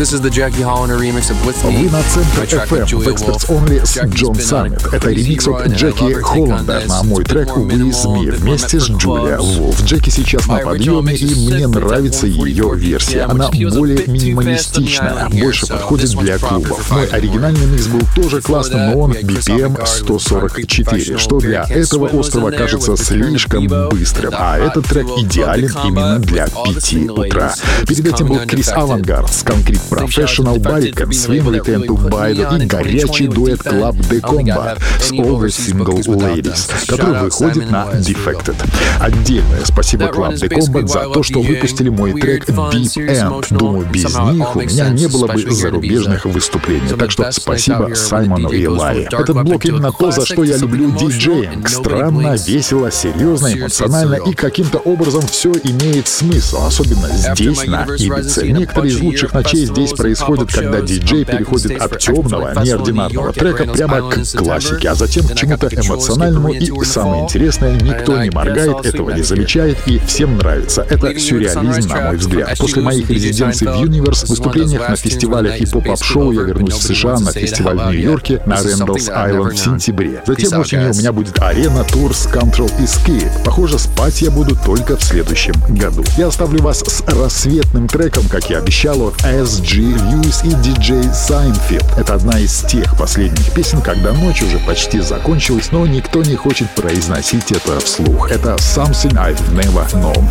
This is the Jackie Hollander remix of With Me. Вы на Центр FM в Experts Only с Джон Саммит. Это ремикс от Джеки Холланда на мой трек «With Me» вместе с Джулия Вулф. Джеки сейчас на подъеме, и мне нравится ее версия. Она более минималистичная, больше подходит для клубов. Мой оригинальный микс был тоже классным, но он BPM 144, что для этого острова кажется слишком быстрым. А этот трек идеален именно для 5 утра. Перед этим был Крис Авангард с Concrete Professional, Barricade, Swim Return to Baidu и горячий дуэт Club De Combat с All the Single Ladies, который выходит на Defected. Отдельное спасибо Club De Combat за то, что выпустили мой трек Deep End. Думаю, без них у меня не было бы зарубежных выступлений. Так что спасибо Саймону и Лае. Этот блок именно то, за что я люблю диджеинг. Странно, весело, серьезно, эмоционально, и каким-то образом все имеет смысл, особенно здесь, на Ибице. Некоторые из лучших ночей здесь происходят, когда диджей переходит от темного, неординарного трека прямо к классике, а затем к чему-то эмоциональному, и самое интересное, никто не моргает, этого не замечает, и всем нравится. Это сюрреализм, на мой взгляд. После моих резиденций в Universe, выступлениях на фестивалях и поп-ап-шоу я вернусь в США на фестиваль в Нью-Йорке на Рэндаллс Айленд в сентябре. Затем осенью у меня будет арена, тур с Control Escape. Похоже, спать я буду только в следующем году. Я оставлю вас с рассветным треком, как я обещал, от S.G. Lewis и DJ Seinfeld. Это одна из тех последних песен, когда ночь уже почти закончилась, но никто не хочет произносить это вслух. Это Something I've Never Known.